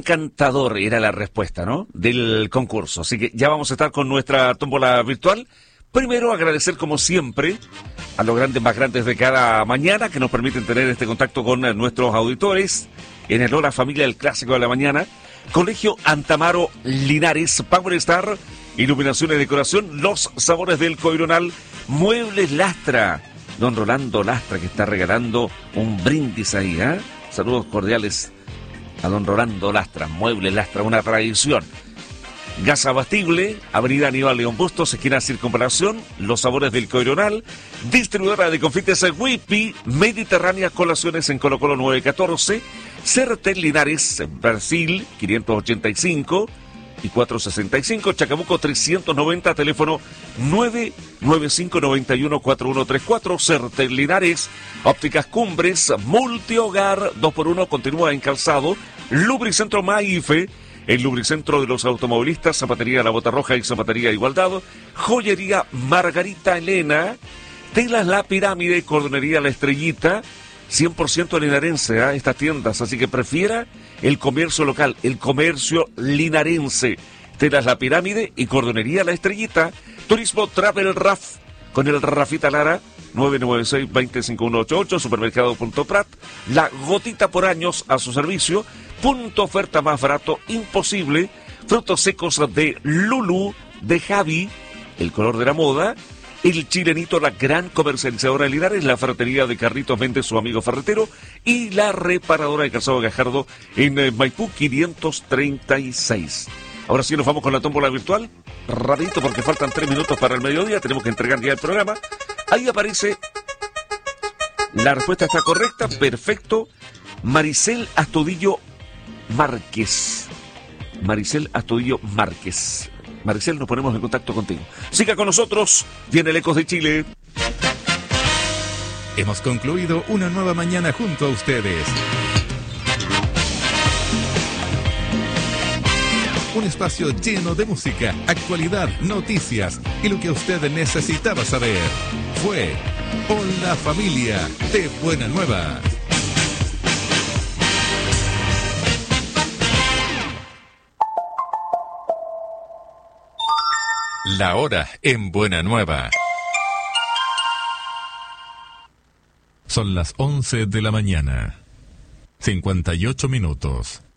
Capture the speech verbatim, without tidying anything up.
encantador era la respuesta, ¿no?, del concurso. Así que ya vamos a estar con nuestra tómbola virtual. Primero, agradecer como siempre a los grandes más grandes de cada mañana que nos permiten tener este contacto con nuestros auditores en el Hola Familia del Clásico de la Mañana. Colegio Antamaro Linares, Power Star, iluminación y decoración, los sabores del Coironal, Muebles Lastra, don Rolando Lastra, que está regalando un brindis ahí, ¿eh? Saludos cordiales a don Rolando Lastra, Muebles Lastra, una tradición. Gas Abastible, Avenida Aníbal León Bustos, esquina Circunvalación, los sabores del Coironal, distribuidora de confites Whippy, Mediterránea Colaciones en Colo Colo nueve catorce, Certel Linares, Brasil, quinientos ochenta y cinco y cuatrocientos sesenta y cinco, Chacabuco trescientos noventa, teléfono nueve nueve cinco nueve uno cuatro uno tres cuatro, Certel Linares, Ópticas Cumbres, Multihogar, dos por uno, continúa en Calzado, Lubricentro Maife, el lubricentro de los automovilistas, Zapatería La Bota Roja y Zapatería Igualdad, Joyería Margarita Elena, Telas La Pirámide, Cordonería La Estrellita, cien por ciento linarense, ¿eh?, estas tiendas, así que prefiera el comercio local, el comercio linarense. Telas La Pirámide y Cordonería La Estrellita. Turismo Travel Raf, con el Rafita Lara, nueve nueve seis, dos cinco uno ocho ocho, Supermercado Punto Prat, La Gotita por años a su servicio, punto oferta más barato imposible, frutos secos de Lulu, de Javi, el color de la moda, el Chilenito, la gran comercializadora de Linares, la ferretería de Carritos vende su amigo ferretero, y la reparadora de calzado Gajardo en eh, Maipú quinientos treinta y seis. Ahora sí nos vamos con la tómbola virtual, rapidito porque faltan tres minutos para el mediodía, tenemos que entregar ya el programa. Ahí aparece, la respuesta está correcta, perfecto, Maricel Astudillo Márquez. Maricel Astudillo Márquez. Maricel, nos ponemos en contacto contigo. Siga con nosotros, viene el Ecos de Chile. Hemos concluido una nueva mañana junto a ustedes. Un espacio lleno de música, actualidad, noticias y lo que usted necesitaba saber. Fue Hola Familia de Buena Nueva. La hora en Buena Nueva. Son las once de la mañana. cincuenta y ocho minutos.